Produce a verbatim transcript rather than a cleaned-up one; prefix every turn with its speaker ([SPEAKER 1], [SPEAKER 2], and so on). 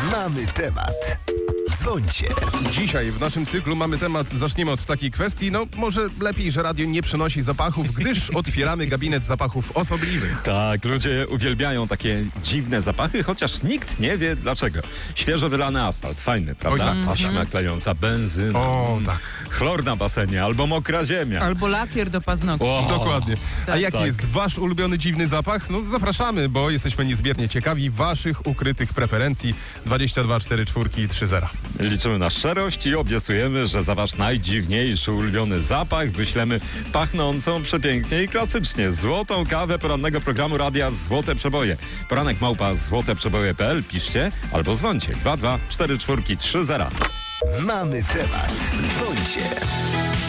[SPEAKER 1] Mamy temat. Dzwońcie.
[SPEAKER 2] Dzisiaj w naszym cyklu mamy temat, zaczniemy od takiej kwestii, no może lepiej, że radio nie przynosi zapachów, gdyż otwieramy gabinet zapachów osobliwych.
[SPEAKER 3] Tak, ludzie uwielbiają takie dziwne zapachy, chociaż nikt nie wie dlaczego. Świeżo wylany asfalt, fajny, prawda?
[SPEAKER 2] Oj, tak.
[SPEAKER 3] Taśma klejąca, benzyna,
[SPEAKER 2] O, tak.
[SPEAKER 3] chlor na basenie albo mokra ziemia.
[SPEAKER 4] Albo lakier do paznokci.
[SPEAKER 3] O,
[SPEAKER 2] Dokładnie. A
[SPEAKER 4] Tak.
[SPEAKER 2] jaki
[SPEAKER 3] Tak.
[SPEAKER 2] jest wasz ulubiony dziwny zapach? No zapraszamy, bo jesteśmy niezmiernie ciekawi waszych ukrytych preferencji. dwadzieścia dwa cztery cztery trzy zero.
[SPEAKER 3] Liczymy na szczerość i obiecujemy, że za wasz najdziwniejszy ulubiony zapach wyślemy pachnącą przepięknie i klasycznie złotą kawę porannego programu radia Złote Przeboje. Poranek małpa złoteprzeboje kropka p l. Piszcie albo dzwońcie dwa dwa cztery cztery trzy zero.
[SPEAKER 1] Mamy temat. Dzwońcie.